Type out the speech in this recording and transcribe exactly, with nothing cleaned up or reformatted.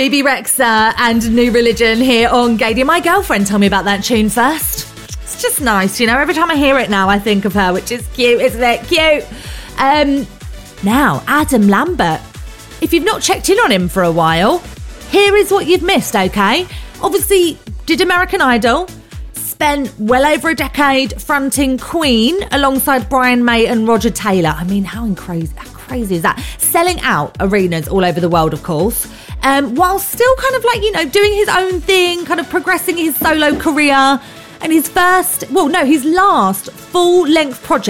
Phoebe Rexha and New Religion here on Gaydy. My girlfriend told me about that tune first. It's just nice, you know. Every time I hear it now, I think of her, which is cute, isn't it? Cute. Um, now, Adam Lambert. If you've not checked in on him for a while, here is what you've missed, okay? Obviously, did American Idol, spent well over a decade fronting Queen alongside Brian May and Roger Taylor. I mean, how crazy, how crazy is that? Selling out arenas all over the world, of course, um, while still kind of like, you know, doing his own thing, kind of progressing his solo career. And his first, well, no, his last full-length project